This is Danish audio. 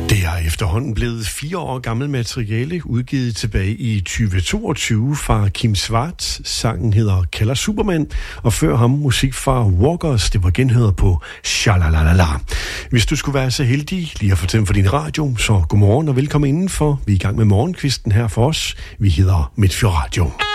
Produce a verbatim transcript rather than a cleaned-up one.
Det er efterhånden blevet fire år gammel materiale, udgivet tilbage i tyve toogtyve fra Kim Svart. Sangen hedder Kalder Superman, og før ham musik fra Walkers, det var genhøret på Shalalalala. Hvis du skulle være så heldig lige at få tændt for din radio, så godmorgen og velkommen indenfor. Vi er i gang med morgenkvisten her for os. Vi hedder Midtfjord Radio.